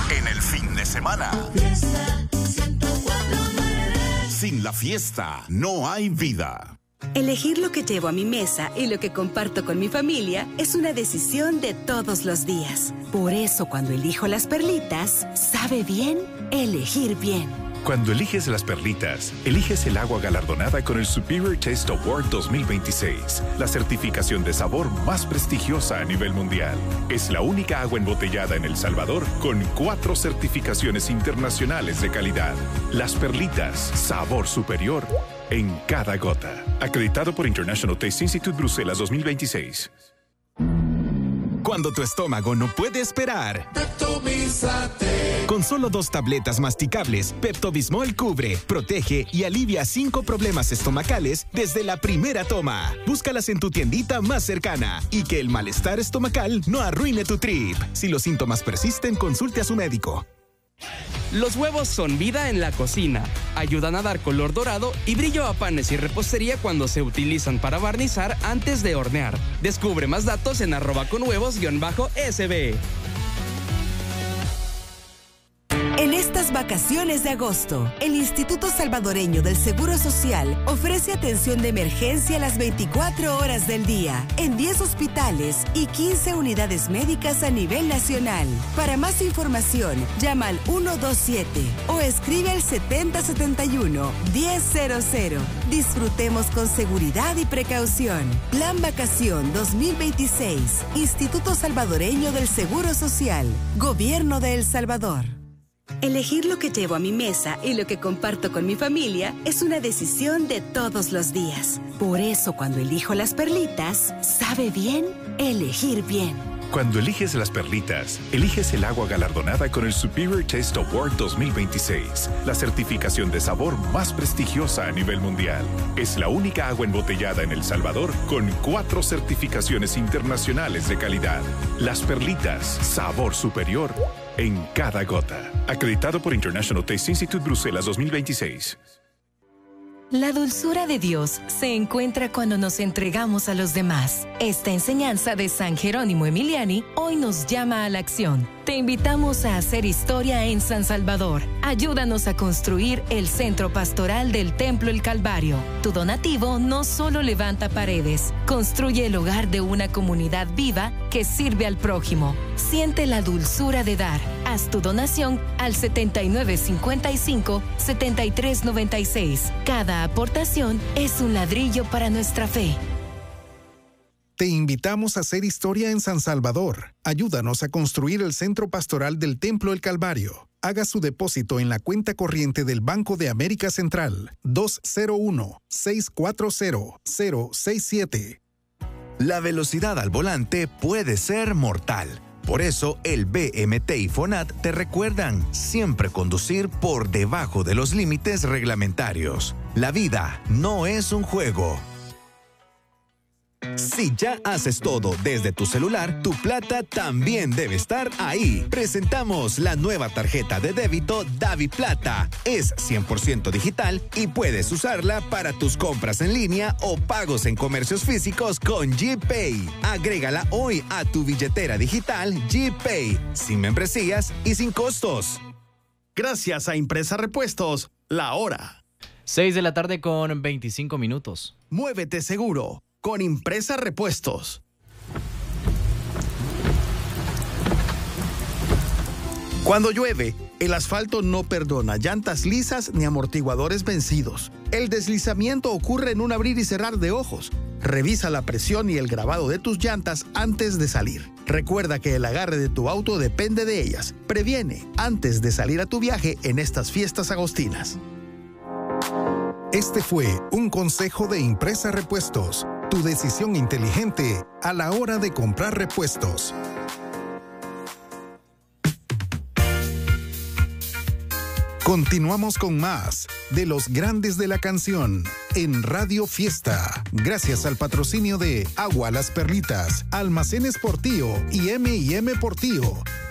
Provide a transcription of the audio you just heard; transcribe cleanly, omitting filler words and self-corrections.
en el fin de semana. Fiesta 104.9. Sin la fiesta no hay vida. Elegir lo que llevo a mi mesa y lo que comparto con mi familia es una decisión de todos los días. Por eso, cuando elijo las perlitas, sabe bien elegir bien. Cuando eliges las perlitas, eliges el agua galardonada con el Superior Taste Award 2026, la certificación de sabor más prestigiosa a nivel mundial. Es la única agua embotellada en El Salvador con 4 certificaciones internacionales de calidad. Las perlitas, sabor superior en cada gota. Acreditado por International Taste Institute Bruselas 2026. Cuando tu estómago no puede esperar. Pepto-Bismol. Con solo 2 tabletas masticables, Pepto-Bismol cubre, protege y alivia 5 problemas estomacales desde la primera toma. Búscalas en tu tiendita más cercana y que el malestar estomacal no arruine tu trip. Si los síntomas persisten, consulte a su médico. Los huevos son vida en la cocina. Ayudan a dar color dorado y brillo a panes y repostería cuando se utilizan para barnizar antes de hornear. Descubre más datos en @conhuevos_SB. En estas vacaciones de agosto, el Instituto Salvadoreño del Seguro Social ofrece atención de emergencia las 24 horas del día, en 10 hospitales y 15 unidades médicas a nivel nacional. Para más información, llama al 127 o escribe al 7071-1000. Disfrutemos con seguridad y precaución. Plan Vacación 2026, Instituto Salvadoreño del Seguro Social, Gobierno de El Salvador. Elegir lo que llevo a mi mesa y lo que comparto con mi familia es una decisión de todos los días. Por eso, cuando elijo las perlitas, sabe bien elegir bien. Cuando eliges las perlitas, eliges el agua galardonada con el Superior Taste Award 2026, la certificación de sabor más prestigiosa a nivel mundial. Es la única agua embotellada en El Salvador con 4 certificaciones internacionales de calidad. Las perlitas, sabor superior en cada gota. Acreditado por International Taste Institute Bruselas 2026. La dulzura de Dios se encuentra cuando nos entregamos a los demás. Esta enseñanza de San Jerónimo Emiliani hoy nos llama a la acción. Te invitamos a hacer historia en San Salvador. Ayúdanos a construir el Centro Pastoral del Templo El Calvario. Tu donativo no solo levanta paredes, construye el hogar de una comunidad viva que sirve al prójimo. Siente la dulzura de dar. Haz tu donación al 7955-7396. Cada aportación es un ladrillo para nuestra fe. Te invitamos a hacer historia en San Salvador. Ayúdanos a construir el Centro Pastoral del Templo El Calvario. Haga su depósito en la cuenta corriente del Banco de América Central 201-640-067. La velocidad al volante puede ser mortal. Por eso, el BMT y FONAT te recuerdan siempre conducir por debajo de los límites reglamentarios. La vida no es un juego. Si ya haces todo desde tu celular, tu plata también debe estar ahí. Presentamos la nueva tarjeta de débito DaviPlata. Es 100% digital y puedes usarla para tus compras en línea o pagos en comercios físicos con GPay. Agrégala hoy a tu billetera digital GPay, sin membresías y sin costos. Gracias a Impresa Repuestos, la hora. 6 de la tarde con 25 minutos. Muévete seguro con Impresa Repuestos. Cuando llueve, el asfalto no perdona llantas lisas ni amortiguadores vencidos. El deslizamiento ocurre en un abrir y cerrar de ojos. Revisa la presión y el grabado de tus llantas antes de salir. Recuerda que el agarre de tu auto depende de ellas. Previene antes de salir a tu viaje en estas fiestas agostinas. Este fue un consejo de Impresa Repuestos. Tu decisión inteligente a la hora de comprar repuestos. Continuamos con más de los grandes de la canción en Radio Fiesta. Gracias al patrocinio de Agua Las Perlitas, Almacenes Portillo y M&M Portillo.